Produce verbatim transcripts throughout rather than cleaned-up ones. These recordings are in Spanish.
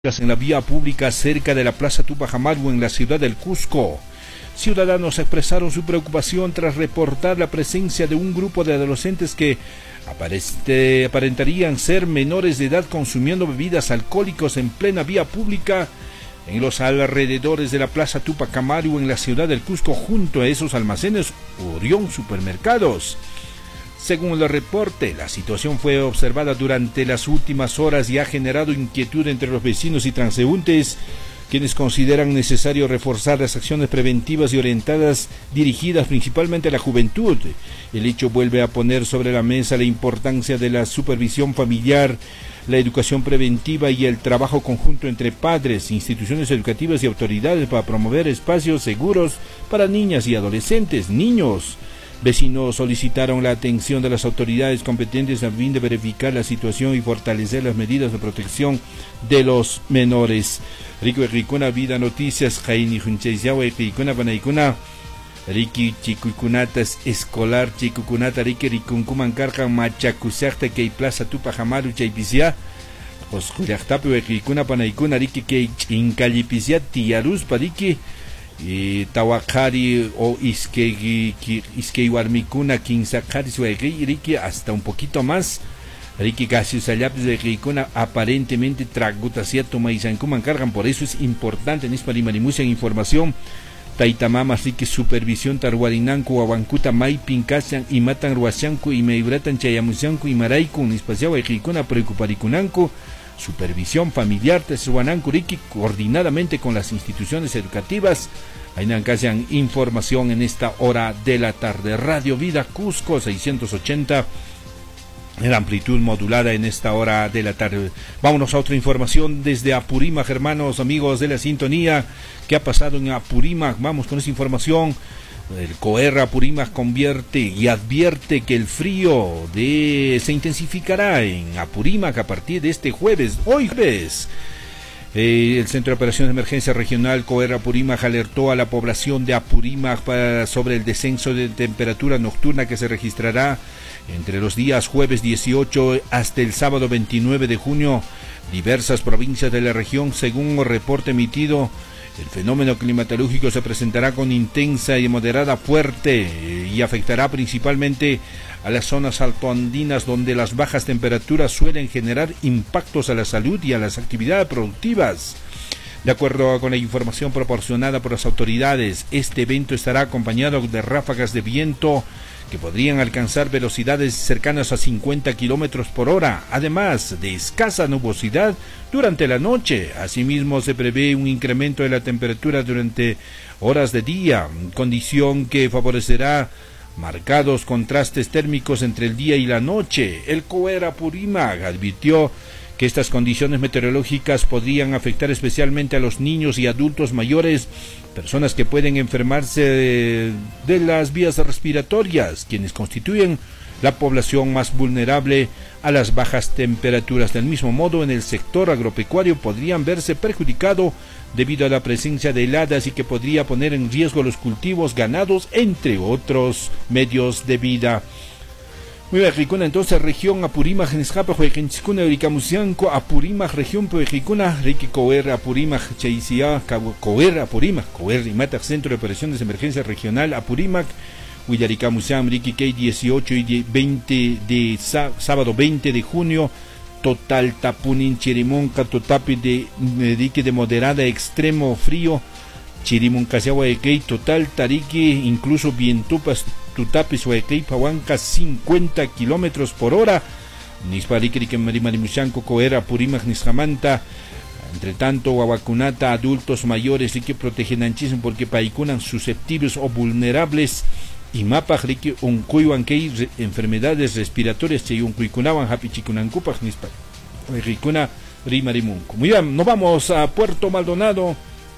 en la vía pública cerca de la Plaza Túpac Amaru en la ciudad del Cusco. Ciudadanos expresaron su preocupación tras reportar la presencia de un grupo de adolescentes que aparente, aparentarían ser menores de edad consumiendo bebidas alcohólicas en plena vía pública en los alrededores de la Plaza Túpac Amaru en la ciudad del Cusco, junto a esos almacenes Orión Supermercados. Según el reporte, la situación fue observada durante las últimas horas y ha generado inquietud entre los vecinos y transeúntes, quienes consideran necesario reforzar las acciones preventivas y orientadas dirigidas principalmente a la juventud. El hecho vuelve a poner sobre la mesa la importancia de la supervisión familiar, la educación preventiva y el trabajo conjunto entre padres, instituciones educativas y autoridades para promover espacios seguros para niñas y adolescentes, niños. Vecinos solicitaron la atención de las autoridades competentes a fin de verificar la situación y fortalecer las medidas de protección de los menores. Rico Ricuna Vida Noticias, Jaini Juncheisawa Ricuna Panaikuna, Riki Chikukunatas Escolar Chikukunata Riki Rikunkuman Karjan Machacusacta Kei Plaza Túpac Amaru Chaipisia, Oscuractapu Ricuna Panaikuna Riki Kei Incalipisia Tiarus Pariki. Y Tawakari o Iskei Iskeiwarmikuna Kinsakari Suegri Riki hasta un poquito más. Riki Casiusayapis de Rikuna aparentemente Tragutasia Tomaizankuman cargan, por eso es importante en Isparimarimusia información. Taitamamas Riki supervisión Tarwarinanku Awankuta Maipin Kasian y Matan Ruasianku y Meibratan Chayamusianku y Maraiku Nispasiawa y Rikuna Preocuparikunanku. Supervisión familiar Tesuananku Riki coordinadamente con las instituciones educativas. Ainancasean información en esta hora de la tarde. Radio Vida Cusco seiscientos ochenta en amplitud modulada en esta hora de la tarde. Vámonos a otra información desde Apurímac, hermanos, amigos de la sintonía. ¿Qué ha pasado en Apurímac? Vamos con esa información. El COER Apurímac convierte y advierte que el frío de, se intensificará en Apurímac a partir de este jueves, hoy jueves. Eh, el Centro de Operaciones de Emergencia Regional COER Apurímac alertó a la población de Apurímac para, sobre el descenso de temperatura nocturna que se registrará entre los días jueves dieciocho hasta el sábado veintinueve de junio. Diversas provincias de la región, según un reporte emitido. El fenómeno climatológico se presentará con intensa y moderada fuerte y afectará principalmente a las zonas altoandinas, donde las bajas temperaturas suelen generar impactos a la salud y a las actividades productivas. De acuerdo con la información proporcionada por las autoridades, este evento estará acompañado de ráfagas de viento que podrían alcanzar velocidades cercanas a cincuenta kilómetros por hora, además de escasa nubosidad durante la noche. Asimismo, se prevé un incremento de la temperatura durante horas de día, condición que favorecerá marcados contrastes térmicos entre el día y la noche. El COER Apurímac advirtió que estas condiciones meteorológicas podrían afectar especialmente a los niños y adultos mayores, personas que pueden enfermarse de, de las vías respiratorias, quienes constituyen la población más vulnerable a las bajas temperaturas. Del mismo modo, en el sector agropecuario podrían verse perjudicado debido a la presencia de heladas y que podría poner en riesgo los cultivos, ganados, entre otros medios de vida. Muy bien, Ricuna, entonces, región Apurímac, Nescapa, Juequenchicuna, Uricamusianco, Apurímac, región Puejicuna, Riqui, Coer, Apurímac, Cheisia, Coer, Apurímac, Coer, Rimata, Centro de Operaciones de Emergencia Regional, Apurímac, Huillaricamusiam, Riqui, Key, dieciocho y veinte de sábado veinte de junio, total Tapunin, Chirimonca, Totapi de Riqui de moderada extremo frío, Chirimoncaseagua de Key, total Tariqui, incluso Vientupas, Tutapis, Huaycay, Pahuanca, cincuenta kilómetros por hora. Nispariquirique, Marimarimuchanco, Coera, Apurímac, Nisjamanta. Entre tanto, Huavacunata, adultos mayores, Rique protegen anchismo porque paicunan susceptibles o vulnerables. Y mapa, Rique, Uncuihuanquei, enfermedades respiratorias, y Uncuicunaban, Hapichicunancupa, Nispa, Ricuna, Rimarimunco. Muy bien, nos vamos a Puerto Maldonado,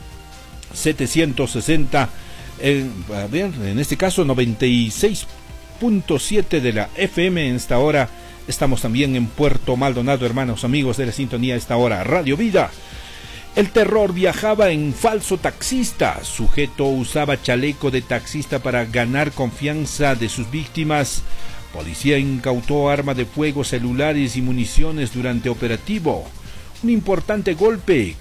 setecientos sesenta. En, a ver, en este caso noventa y seis punto siete de la F M. En esta hora estamos también en Puerto Maldonado, hermanos, amigos de la sintonía. A esta hora, Radio Vida. El terror viajaba en falso taxista. Sujeto usaba chaleco de taxista para ganar confianza de sus víctimas. Policía incautó arma de fuego, celulares y municiones durante operativo. un importante golpe